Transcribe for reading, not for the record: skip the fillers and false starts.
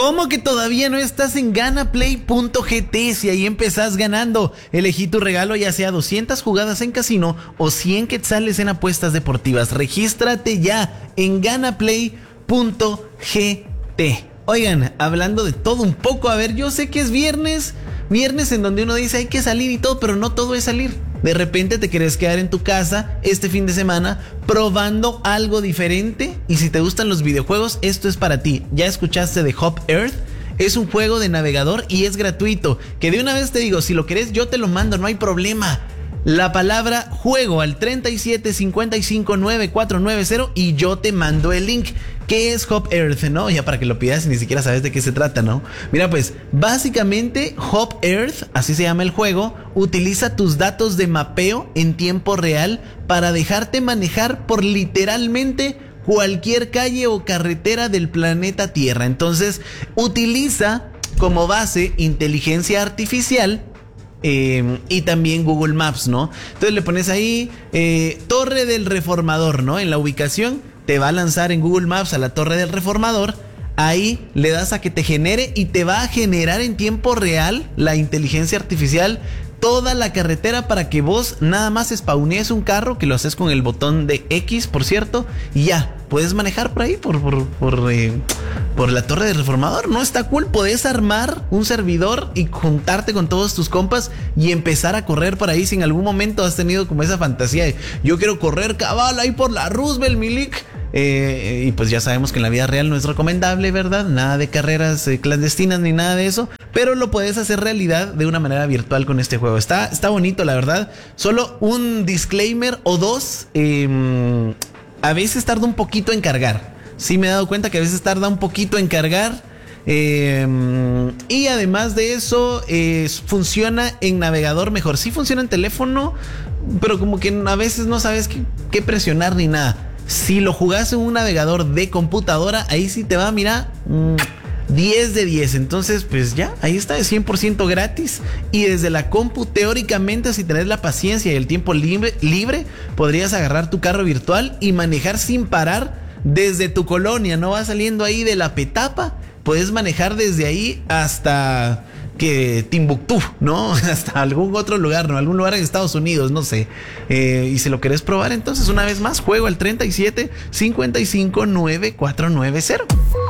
¿Cómo que todavía no estás en ganaplay.gt? Si ahí empezás ganando, elegí tu regalo, ya sea 200 jugadas en casino o 100 quetzales en apuestas deportivas. Regístrate ya en ganaplay.gt. Oigan, hablando de todo un poco, a ver, yo sé que es viernes en donde uno dice hay que salir y todo, pero no todo es salir. De repente te querés quedar en tu casa este fin de semana probando algo diferente, y si te gustan los videojuegos, esto es para ti. ¿Ya escuchaste de Hop Earth? Es un juego de navegador y es gratuito, que de una vez te digo, si lo querés yo te lo mando, no hay problema. La palabra juego al 37559490 y yo te mando el link. ¿Qué es Hop Earth, no? Ya para que lo pidas y ni siquiera sabes de qué se trata, ¿no? Mira, pues, básicamente Hop Earth, así se llama el juego, utiliza tus datos de mapeo en tiempo real para dejarte manejar por literalmente cualquier calle o carretera del planeta Tierra. Entonces, utiliza como base inteligencia artificial y también Google Maps, ¿no? Entonces le pones ahí Torre del Reformador, ¿no? En la ubicación te va a lanzar en Google Maps a la Torre del Reformador. Ahí le das a que te genere y te va a generar en tiempo real la inteligencia artificial toda la carretera para que vos nada más spawnees un carro, que lo haces con el botón de X, por cierto, y ya, puedes manejar por ahí, por la Torre del Reformador. No está cool, podés armar un servidor y juntarte con todos tus compas y empezar a correr por ahí. Si en algún momento has tenido como esa fantasía de yo quiero correr cabal ahí por la Roosevelt, Milik. Y pues ya sabemos que en la vida real no es recomendable, ¿verdad? Nada de carreras clandestinas ni nada de eso, pero lo puedes hacer realidad de una manera virtual con este juego. Está bonito, la verdad. Solo un disclaimer o dos, a veces tarda un poquito en cargar. Sí me he dado cuenta que a veces tarda un poquito en cargar. Y además de eso, funciona en navegador mejor. Sí funciona en teléfono, pero como que a veces no sabes qué presionar ni nada. Si lo jugás en un navegador de computadora, ahí sí te va, mira, 10 de 10. Entonces, pues ya, ahí está, es 100% gratis. Y desde la compu, teóricamente, si tenés la paciencia y el tiempo libre, podrías agarrar tu carro virtual y manejar sin parar desde tu colonia. No vas saliendo ahí de la Petapa, puedes manejar desde ahí hasta que Timbuktu, ¿no? Hasta algún otro lugar, ¿no? Algún lugar en Estados Unidos, no sé. Y si lo querés probar, entonces una vez más, juego al 37559490.